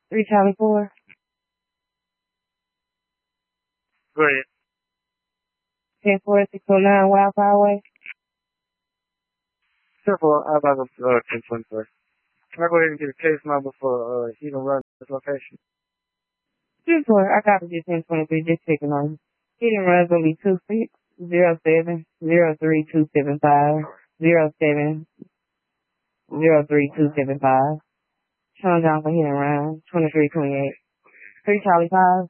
3 Charlie 4. Go ahead. 10609 Wildfire Way. 10-4, I'm about to 1024. Can I go ahead and get a case number for Hit and Run this location? 10-4, I copied you 1023, just checking on you. Hit and Run's gonna be 2607-03275, 07-03275. Sean John for Hit and Run, 2328. 3 Charlie 5.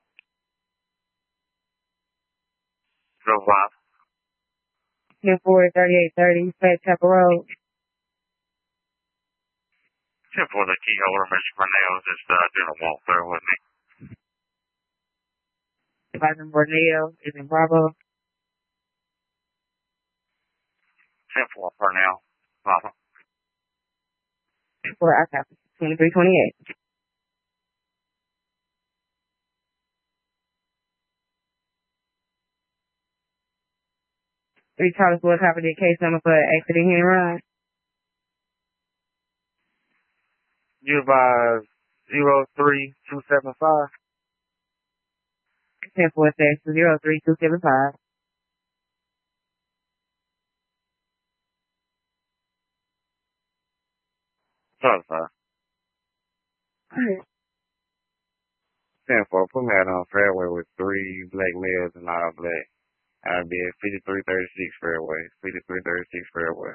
So 5. 10-4, 3830, Fat Chapel Road. 10-4, the key holder, Mr. Cornell, just doing a walk there with me. Biden Borneo is in Bravo. 10-4, Cornell. Papa. 10-4, I copy. 2328. Three Charlie 4 copy the case number for accident hit and run. You by 03275. 10-4 says 03275. Sorry, sir. 10-4, put me out on fairway with 3 black males and all black. I'll be at 5336 fairway. 5336 fairway.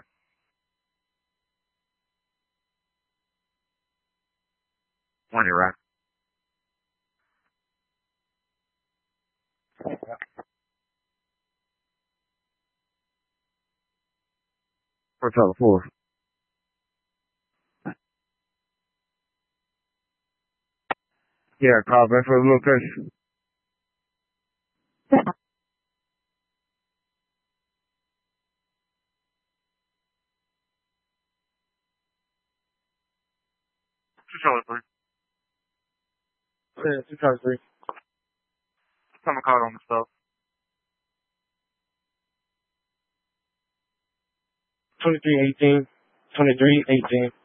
When you're right. What's up, 4? Yeah, call back for the location. Charlie 3. Yeah, 2 Charlie 3. Someone called on the stuff. 2318. 2318.